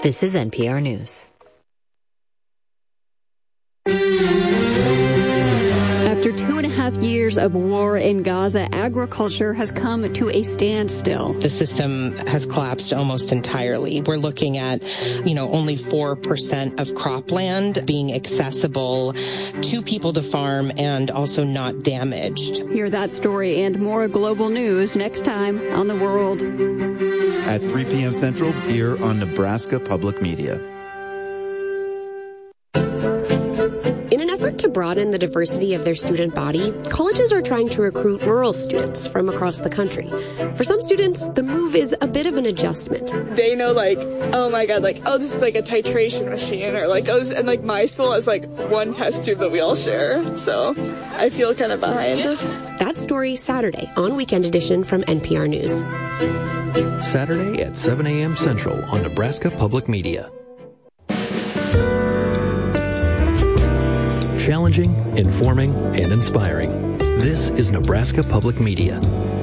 This is NPR News. After 2.5 years of war in Gaza, agriculture has come to a standstill. The system has collapsed almost entirely. We're looking at, only 4% of cropland being accessible to people to farm and also not damaged. Hear that story and more global news next time on The World. At 3 p.m. Central, here on Nebraska Public Media. In an effort to broaden the diversity of their student body, colleges are trying to recruit rural students from across the country. For some students, the move is a bit of an adjustment. They know, oh my God, this is a titration machine, or and my school has one test tube that we all share. So I feel kind of behind. That story Saturday on Weekend Edition from NPR News. Saturday at 7 a.m. Central on Nebraska Public Media. Challenging, informing, and inspiring. This is Nebraska Public Media.